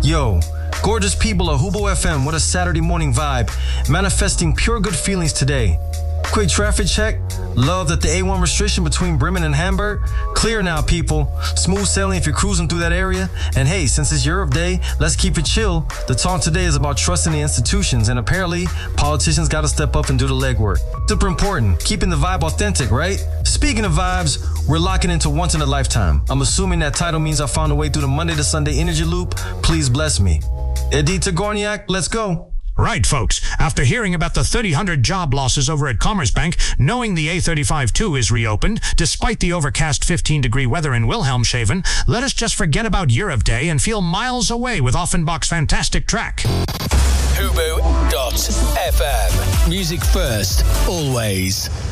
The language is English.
Yo, gorgeous people of Hubo FM, what a Saturday morning vibe. Manifesting pure good feelings today. Quick traffic check. Love that the A1 restriction between Bremen and Hamburg. Clear now, people. Smooth sailing if you're cruising through that area. And hey, since it's Europe Day, let's keep it chill. The talk today is about trusting the institutions, and apparently, politicians gotta step up and do the legwork. Super important. Keeping the vibe authentic, right? Speaking of vibes, we're locking into Once in a Lifetime. I'm assuming that title means I found a way through the Monday to Sunday energy loop. Please bless me. Edita Gorniak, let's go. Right, folks. After hearing about the 3,000 job losses over at Commerzbank, knowing the A35-2 is reopened, despite the overcast 15-degree weather in Wilhelmshaven, let us just forget about Europe Day and feel miles away with Offenbach's fantastic track. Hubo.fm. Music first, always.